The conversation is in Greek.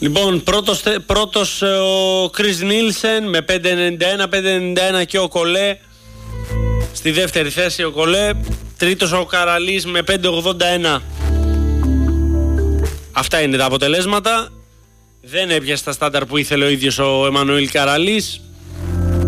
Λοιπόν, πρώτος ο Chris Nielsen με 5.91 και ο Κολέ. Στη δεύτερη θέση ο Κολέ. Τρίτος ο Καραλής με 5.81. Αυτά είναι τα αποτελέσματα. Δεν έπιασε τα στάνταρ που ήθελε ο ίδιος ο Εμμανουήλ Καραλής.